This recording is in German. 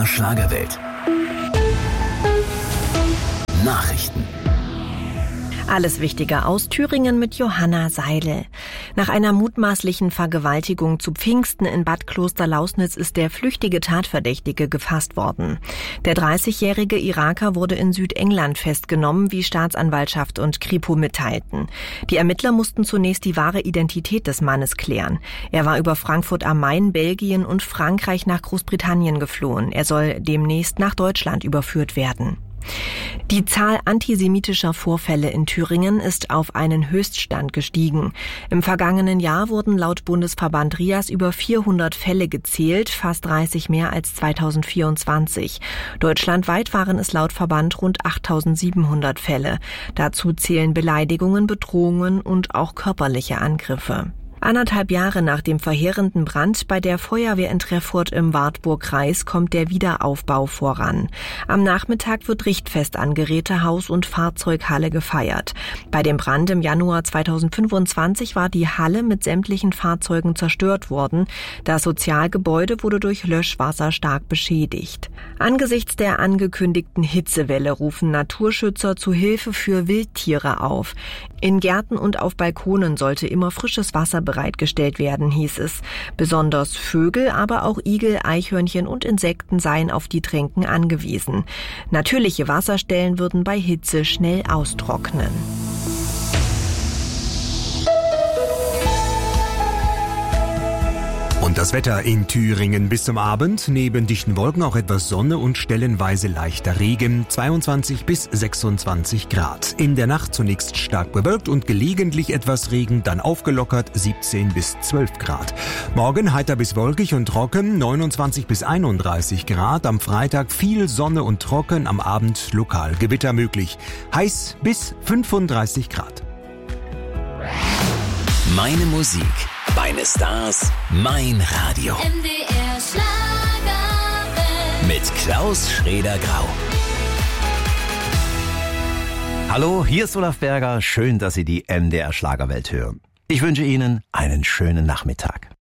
MDR Schlagerwelt. Nachrichten. Alles Wichtige aus Thüringen mit Johanna Seidel. Nach einer mutmaßlichen Vergewaltigung zu Pfingsten in Bad Klosterlausnitz ist der flüchtige Tatverdächtige gefasst worden. Der 30-jährige Iraker wurde in Südengland festgenommen, wie Staatsanwaltschaft und Kripo mitteilten. Die Ermittler mussten zunächst die wahre Identität des Mannes klären. Er war über Frankfurt am Main, Belgien und Frankreich nach Großbritannien geflohen. Er soll demnächst nach Deutschland überführt werden. Die Zahl antisemitischer Vorfälle in Thüringen ist auf einen Höchststand gestiegen. Im vergangenen Jahr wurden laut Bundesverband RIAS über 400 Fälle gezählt, fast 30 mehr als 2024. Deutschlandweit waren es laut Verband rund 8.700 Fälle. Dazu zählen Beleidigungen, Bedrohungen und auch körperliche Angriffe. 1,5 Jahre nach dem verheerenden Brand bei der Feuerwehr in Treffurt im Wartburgkreis kommt der Wiederaufbau voran. Am Nachmittag wird Richtfest an Gerätehaus und Fahrzeughalle gefeiert. Bei dem Brand im Januar 2025 war die Halle mit sämtlichen Fahrzeugen zerstört worden. Das Sozialgebäude wurde durch Löschwasser stark beschädigt. Angesichts der angekündigten Hitzewelle rufen Naturschützer zu Hilfe für Wildtiere auf. In Gärten und auf Balkonen sollte immer frisches Wasser bereitgestellt werden, hieß es. Besonders Vögel, aber auch Igel, Eichhörnchen und Insekten seien auf die Tränken angewiesen. Natürliche Wasserstellen würden bei Hitze schnell austrocknen. Und das Wetter in Thüringen bis zum Abend. Neben dichten Wolken auch etwas Sonne und stellenweise leichter Regen. 22 bis 26 Grad. In der Nacht zunächst stark bewölkt und gelegentlich etwas Regen, dann aufgelockert 17 bis 12 Grad. Morgen heiter bis wolkig und trocken, 29 bis 31 Grad. Am Freitag viel Sonne und trocken, am Abend lokal Gewitter möglich. Heiß bis 35 Grad. Meine Musik, meine Stars, mein Radio. MDR Schlagerwelt. Mit Klaus Schrader-Grau. Hallo, hier ist Olaf Berger. Schön, dass Sie die MDR Schlagerwelt hören. Ich wünsche Ihnen einen schönen Nachmittag.